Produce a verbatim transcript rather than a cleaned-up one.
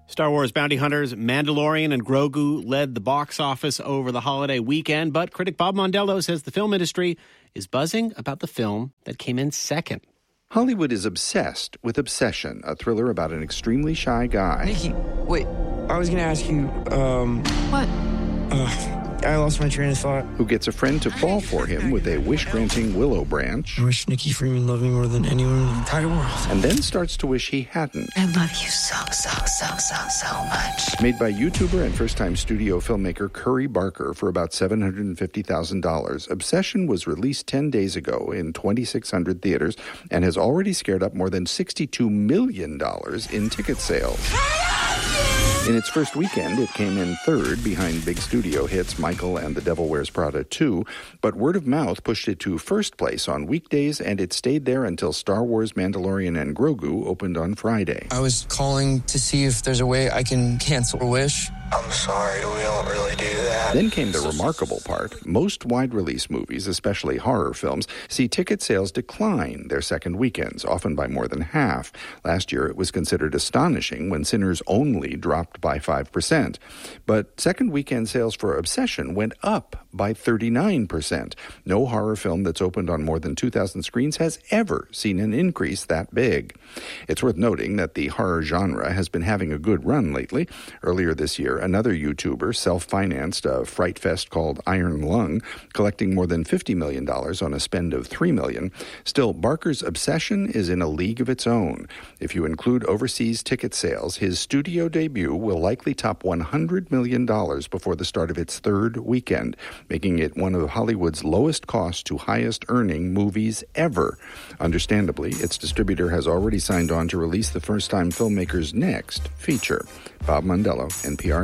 Star Wars Bounty Hunters, Mandalorian, and Grogu led the box office over the holiday weekend, but critic Bob Mondello says the film industry is buzzing about the film that came in second. Hollywood is obsessed with Obsession, a thriller about an extremely shy guy. Nikki, wait, I was going to ask you, um... What? Uh, I lost my train of thought. Who gets a friend to fall for him with a wish-granting willow branch. I wish Nikki Freeman loved me more than anyone in the entire world. And then starts to wish he hadn't. I love you so, so, so, so, so much. Made by YouTuber and first-time studio filmmaker Curry Barker for about seven hundred fifty thousand dollars, Obsession was released ten days ago in twenty-six hundred theaters and has already scared up more than sixty-two million dollars in ticket sales. In its first weekend, it came in third behind big studio hits Michael and The Devil Wears Prada two, but word of mouth pushed it to first place on weekdays, and it stayed there until Star Wars Mandalorian and Grogu opened on Friday. I was calling to see if there's a way I can cancel a wish. I'm sorry, we don't really do that. Then came the remarkable part. Most wide-release movies, especially horror films, see ticket sales decline their second weekends, often by more than half. Last year, it was considered astonishing when Sinners only dropped by five percent. But second weekend sales for Obsession went up by thirty-nine percent. No horror film that's opened on more than two thousand screens has ever seen an increase that big. It's worth noting that the horror genre has been having a good run lately. Earlier this year, another YouTuber self-financed a fright fest called Iron Lung, collecting more than fifty million dollars on a spend of three million dollars. Still, Barker's Obsession is in a league of its own. If you include overseas ticket sales, his studio debut will likely top one hundred million dollars before the start of its third weekend, making it one of Hollywood's lowest cost to highest earning movies ever. Understandably, its distributor has already signed on to release the first-time filmmaker's next feature. Bob Mondello, N P R